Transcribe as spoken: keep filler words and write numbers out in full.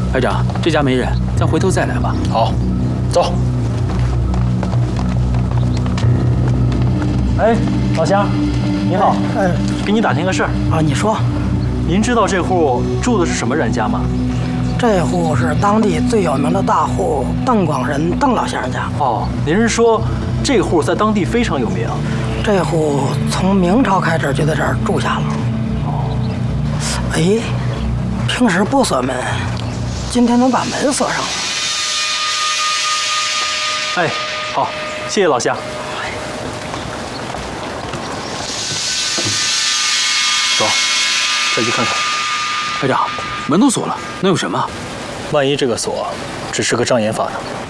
排长，这家没人，咱回头再来吧。 好，走。哎，老乡，你好。 哎， 给你打听个事儿啊，你说。 您知道这户住的是什么人家吗？ 这户是当地最有名的大户邓广仁邓老先生家。 哦，您是说这户在当地非常有名？ 这户从明朝开始就在这儿住下了。哦。哎，平时不锁门，今天怎么把门锁上了？ 哎，好，谢谢老乡。走，再去看看。 排长，门都锁了，能有什么？ 万一这个锁只是个障眼法呢？